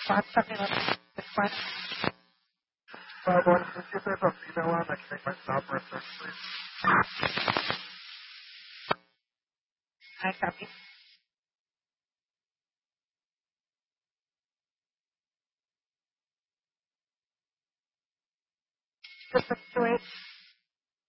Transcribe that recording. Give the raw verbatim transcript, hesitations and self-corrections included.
Five seven eleven. Five. five one, can you see if there's a female on that can make my stop for a search, please? I copy. Six six two eight.